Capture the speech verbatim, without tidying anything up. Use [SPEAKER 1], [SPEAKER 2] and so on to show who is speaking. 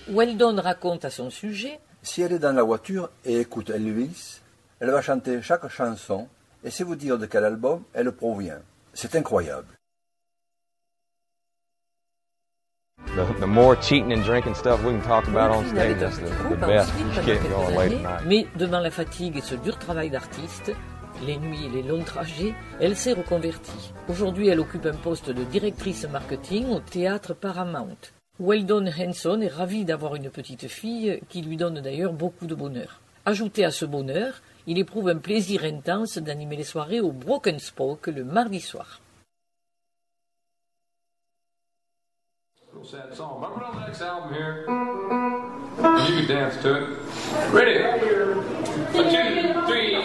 [SPEAKER 1] Weldon raconte à son sujet:
[SPEAKER 2] si elle est dans la voiture et écoute Elvis, elle va chanter chaque chanson et c'est vous dire de quel album elle provient. C'est incroyable.
[SPEAKER 3] The, the more cheating and drinking stuff we can talk about on stage, that's the, the best. You get going late at night.
[SPEAKER 1] Mais devant la fatigue et ce dur travail d'artiste, les nuits et les longs trajets, elle s'est reconvertie. Aujourd'hui, elle occupe un poste de directrice marketing au théâtre Paramount. Weldon Henson est ravi d'avoir une petite fille qui lui donne d'ailleurs beaucoup de bonheur. Ajouté à ce bonheur, il éprouve un plaisir intense d'animer les soirées au Broken Spoke le mardi soir.
[SPEAKER 4] Sad song. I'm putting on the next album here. And you can dance to it. Ready? One, two, three.